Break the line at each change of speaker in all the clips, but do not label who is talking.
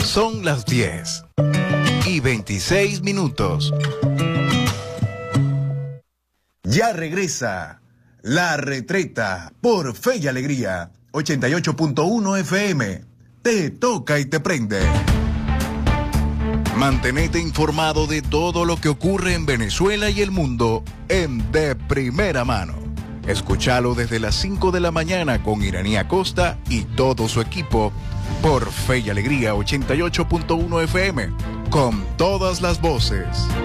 Son las 10:26. Ya regresa La Retreta por Fe y Alegría, 88.1 FM. Te toca y te prende. Mantenete informado de todo lo que ocurre en Venezuela y el mundo en De Primera Mano. Escúchalo desde las 5 de la mañana con Iraní Acosta y todo su equipo por Fe y Alegría 88.1 FM, con todas las voces.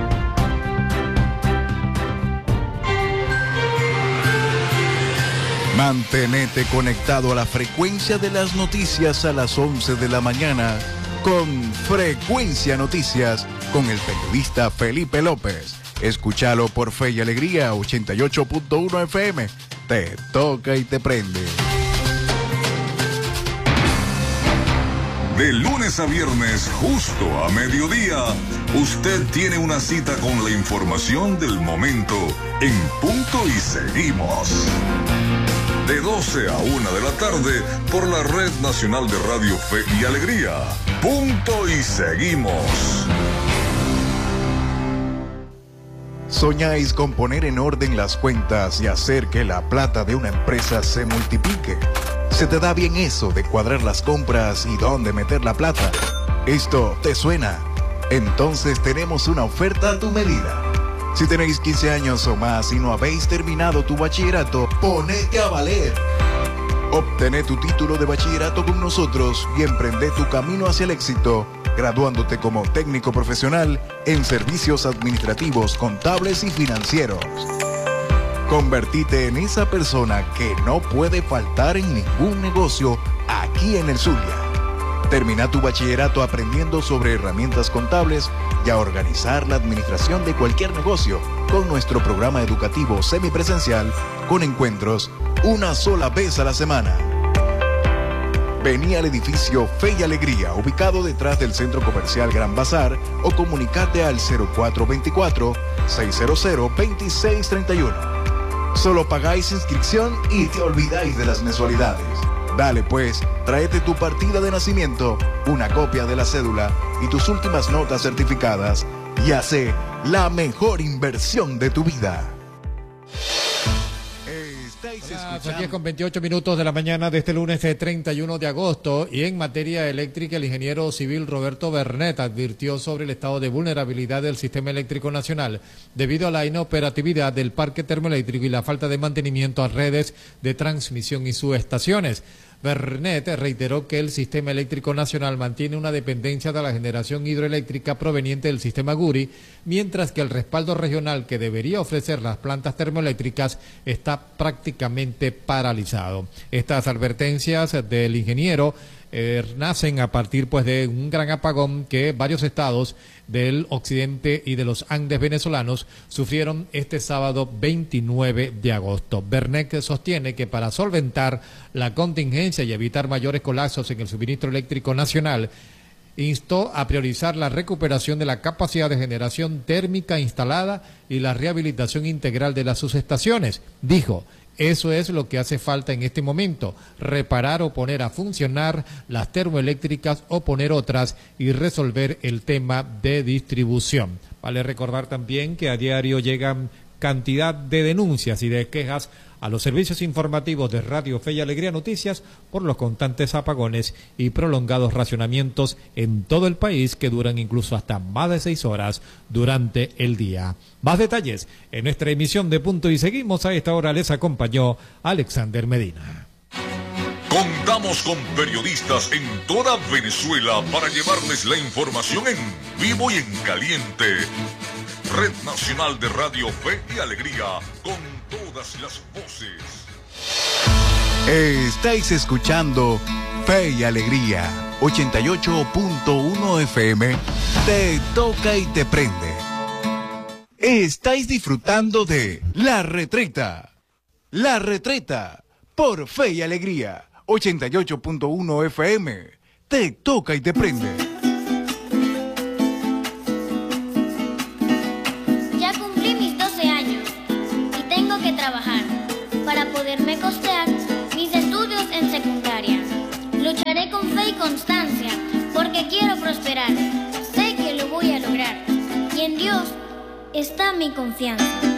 Mantenete conectado a la frecuencia de las noticias a las 11 de la mañana con Frecuencia Noticias con el periodista Felipe López. Escúchalo por Fe y Alegría 88.1 FM. Te toca y te prende.
De lunes a viernes, justo a mediodía, usted tiene una cita con la información del momento en Punto y Seguimos. De 12 a 1 de la tarde por la Red Nacional de Radio Fe y Alegría. Punto y Seguimos.
¿Soñáis con poner en orden las cuentas y hacer que la plata de una empresa se multiplique? ¿Se te da bien eso de cuadrar las compras y dónde meter la plata? ¿Esto te suena? Entonces tenemos una oferta a tu medida. Si tenéis 15 años o más y no habéis terminado tu bachillerato, ponete a valer. Obtené tu título de bachillerato con nosotros y emprende tu camino hacia el éxito, graduándote como técnico profesional en servicios administrativos, contables y financieros. Convertite en esa persona que no puede faltar en ningún negocio aquí en el Zulia. Termina tu bachillerato aprendiendo sobre herramientas contables y a organizar la administración de cualquier negocio con nuestro programa educativo semipresencial con encuentros una sola vez a la semana. Vení al edificio Fe y Alegría, ubicado detrás del Centro Comercial Gran Bazar, o comunicate al 0424-600-2631. Solo pagáis inscripción y te olvidáis de las mensualidades. Dale pues, tráete tu partida de nacimiento, una copia de la cédula y tus últimas notas certificadas y hace la mejor inversión de tu vida.
Son 10:28 de la mañana de este lunes 31 de agosto y en materia eléctrica el ingeniero civil Roberto Bernet advirtió sobre el estado de vulnerabilidad del sistema eléctrico nacional debido a la inoperatividad del parque termoeléctrico y la falta de mantenimiento a redes de transmisión y subestaciones. Bernet reiteró que el sistema eléctrico nacional mantiene una dependencia de la generación hidroeléctrica proveniente del sistema Guri, mientras que el respaldo regional que debería ofrecer las plantas termoeléctricas está prácticamente paralizado. Estas advertencias del ingeniero nacen a partir de un gran apagón que varios estados del occidente y de los Andes venezolanos sufrieron este sábado 29 de agosto. Bernet sostiene que para solventar la contingencia y evitar mayores colapsos en el suministro eléctrico nacional, instó a priorizar la recuperación de la capacidad de generación térmica instalada y la rehabilitación integral de las subestaciones. Dijo: eso es lo que hace falta en este momento, reparar o poner a funcionar las termoeléctricas o poner otras y resolver el tema de distribución. Vale recordar también que a diario llegan cantidad de denuncias y de quejas a los servicios informativos de Radio Fe y Alegría Noticias por los constantes apagones y prolongados racionamientos en todo el país que duran incluso hasta más de 6 horas durante el día. Más detalles en nuestra emisión de Punto y Seguimos. A esta hora les acompañó Alexander Medina.
Contamos con periodistas en toda Venezuela para llevarles la información en vivo y en caliente. Red Nacional de Radio Fe y Alegría, con todas las voces.
Estáis escuchando Fe y Alegría, 88.1 FM. Te toca y te prende. Estáis disfrutando de La Retreta. La Retreta por Fe y Alegría, 88.1 FM. Te toca y te prende.
Trabajar para poderme costear mis estudios en secundaria. Lucharé con fe y constancia porque quiero prosperar. está mi confianza.